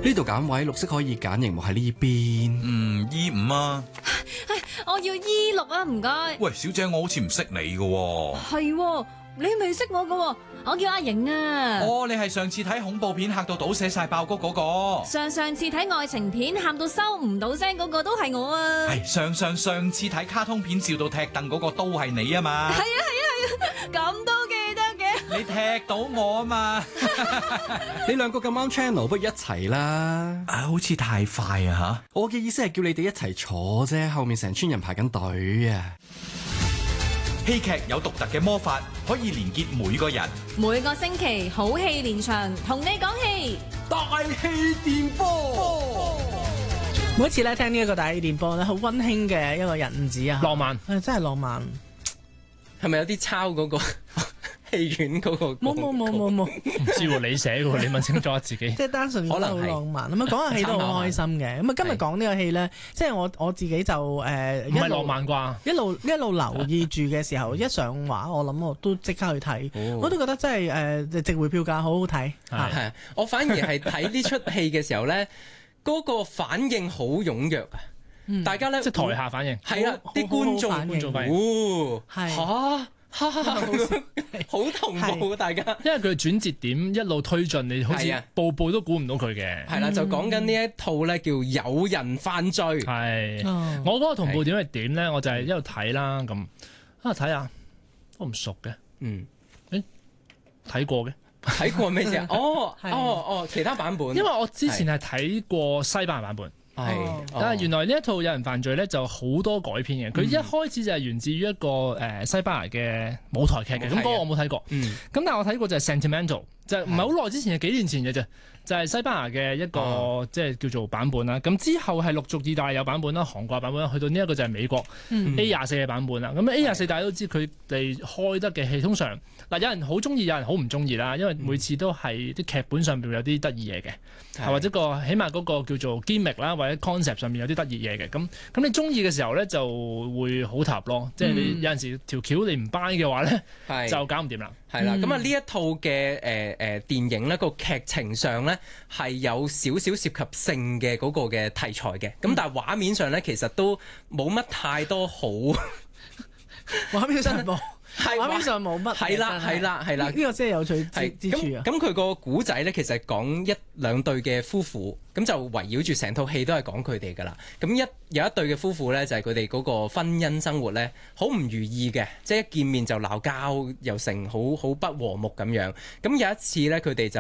呢度揀位，綠色可以揀熒幕喺呢邊。 E5 啊。 我要 E6啊，唔該。 喂，小姐，我好似唔識你㗎喎。 係，你未識我㗎，我叫阿瑩啊。 哦，你係上次睇恐怖片嚇到倒瀉晒爆谷嗰個。 上次睇愛情片喊到收唔到聲嗰個都係我啊。 係上次睇卡通片笑到踢凳嗰個都係你啊嘛。 係啊，咁都記得嘅。 你踢到我啊嘛。 你兩個咁啱 channel，不如一齊啦。 好似太快啊吓。 我嘅意思係叫你哋一齊坐啫，後面成村人排緊隊啊。 戲劇有獨特嘅魔法，可以連結每個人。 每個星期好戲連場，同你講戲。 大氣電波。 每一次咧聽呢一個大氣電波咧，好溫馨嘅一個日子啊， 浪漫， 真係浪漫。 係咪有啲抄嗰個戲院嗰個？ 冇， 唔知喎，你寫嘅喎，你問清楚自己。 即係單純覺得好浪漫。咁啊，講下戲都好開心嘅。咁啊，今日講呢個戲咧，即係我自己就唔係浪漫啩？ 一路留意住嘅時候，一上畫我諗我都即刻去睇，我都覺得真係值回票價，好好睇。 係，我反而係睇呢出戲嘅時候咧，嗰個反應好踴躍啊！大家咧即係台下反應係啦，啲觀眾反應係好同步大家， 因為佢轉折點一路推進，你好似步步都估唔到佢嘅。 係啦，就講緊呢一套咧叫有人犯罪。 係，我嗰個同步點係點咧？我就係一路睇啦，咁睇下，我唔熟嘅。睇過嘅。 睇過咩先？哦，其他版本。因為我之前係睇過西班牙版本。但係原來呢一套有人犯罪咧就好多改編嘅，佢一開始就係源自於一個西班牙嘅舞台劇嘅，咁嗰個我冇睇過，咁但係我睇過就係 Sentimental， 就唔係好耐之前，係幾年前嘅啫，就係西班牙嘅一個即係叫做版本啦，咁之後係陸續意大利有版本啦、韓國版本啦，去到呢一個就係美國 A24嘅版本啦，咁 A24大家都知佢哋開得嘅戲通常嗱有人好中意，有人好唔中意啦，因為每次都係啲劇本上邊有啲得意嘢嘅，或者起碼嗰個叫做 gimmick 啦，或者 concept 上面有啲得意嘢嘅，咁你中意嘅時候咧就會好投入咯，即係你有陣時條橋你唔 buy 嘅話咧就搞唔掂啦。 係啦，咁啊呢一套嘅電影咧個劇情上咧係有少少涉及性嘅嗰個嘅題材嘅，咁但係畫面上咧其實都冇乜太多好畫面上冇。畫面上冇乜， 係啦，呢個先係有趣之處啊！ 咁佢個古仔咧，其實講一兩對嘅夫婦，咁就圍繞住成套戲都係講佢哋噶啦。咁有一對嘅夫婦咧，就係佢哋嗰個婚姻生活咧，好唔如意嘅，即係一見面就鬧交，又成好不和睦咁樣。咁有一次咧，佢哋就